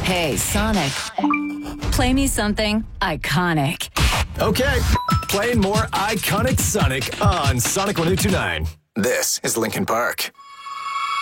Hey, Sonic. Play me something iconic. Okay, playing more iconic Sonic on Sonic 102.9. This is Linkin Park.